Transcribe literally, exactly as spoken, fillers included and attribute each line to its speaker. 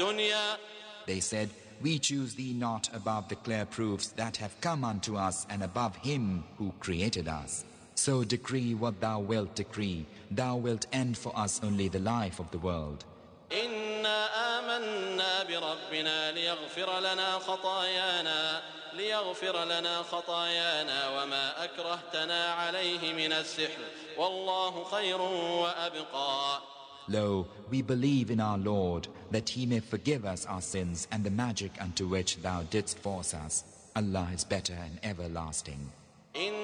Speaker 1: الدنيا.
Speaker 2: They said, we choose thee not above the clear proofs that have come unto us and above him who created us. So decree what thou wilt decree. Thou wilt end for us only the life of the world.
Speaker 1: إنا آمنا بربنا ليغفر لنا خطايانا ليغفر لنا خطايانا وما أكرهتنا عليه من السحر والله خير وأبقى.
Speaker 2: Lo, we believe in our Lord, that He may forgive us our sins and the magic unto which Thou didst force us. Allah is better and everlasting.